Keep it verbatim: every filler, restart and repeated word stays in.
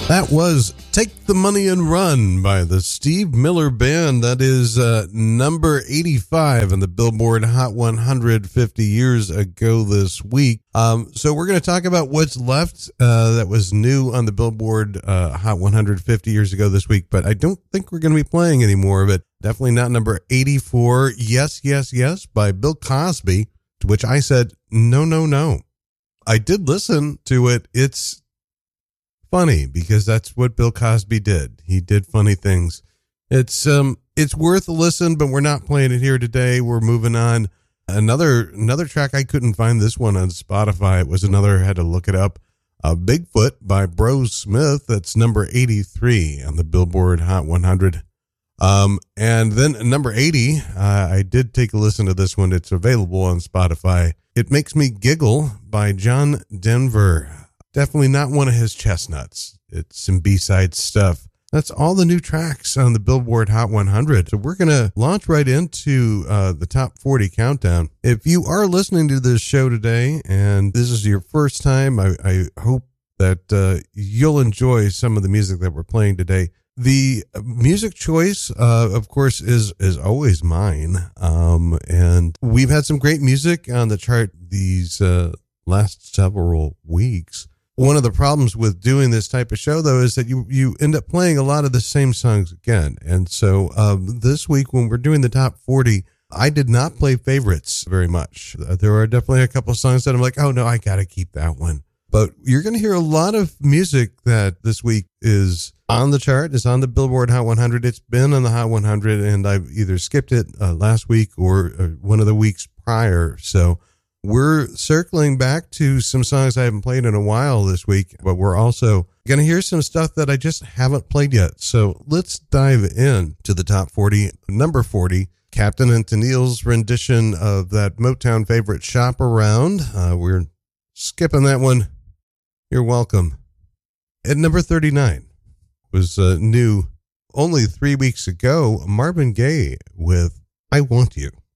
That was Take the Money and Run by the Steve Miller Band. That is uh, number eighty-five on the Billboard Hot one hundred fifty years ago this week. Um, so we're going to talk about what's left uh, that was new on the Billboard uh, Hot one hundred fifty years ago this week, but I don't think we're going to be playing any more of it. Definitely not number eighty-four, Yes, Yes, Yes by Bill Cosby, to which I said, no, no, no. I did listen to it. It's funny because that's what Bill Cosby did. He did funny things. It's um it's worth a listen, but we're not playing it here today. We're moving on. Another another track I couldn't find this one on Spotify. It was another, I had to look it up. Uh, Bigfoot by Bro Smith. That's number eighty-three on the Billboard Hot one hundred. Um and then number eighty, uh, I did take a listen to this one. It's available on Spotify. It Makes Me Giggle by John Denver. Definitely not one of his chestnuts. It's some B-side stuff. That's all the new tracks on the Billboard Hot one hundred. So we're going to launch right into uh, the top forty countdown. If you are listening to this show today and this is your first time, I, I hope that uh, you'll enjoy some of the music that we're playing today. The music choice, uh, of course, is is always mine. Um, and we've had some great music on the chart these uh, last several weeks. One of the problems with doing this type of show, though, is that you, you end up playing a lot of the same songs again. And so um, this week, when we're doing the top forty, I did not play favorites very much. There are definitely a couple of songs that I'm like, oh, no, I got to keep that one. But you're going to hear a lot of music that this week is on the chart, is on the Billboard Hot one hundred. It's been on the Hot one hundred, and I've either skipped it uh, last week or uh, one of the weeks prior. So we're circling back to some songs I haven't played in a while this week, but we're also going to hear some stuff that I just haven't played yet. So let's dive in to the top forty. Number forty, Captain and Tennille's rendition of that Motown favorite, Shop Around. Uh, we're skipping that one. You're welcome. At number thirty-nine was uh, new only three weeks ago, Marvin Gaye with I Want You.